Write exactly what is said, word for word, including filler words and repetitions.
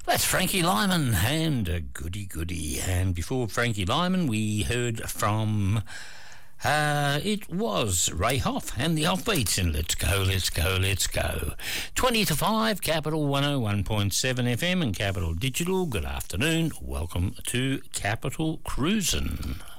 That's Frankie Lyman and a goody goody. And before Frankie Lyman, we heard from, uh, it was Ray Hoff and the Offbeats in Let's Go, Let's Go, Let's Go. twenty to five, Capital one oh one point seven F M and Capital Digital. Good afternoon. Welcome to Capital Cruisin'.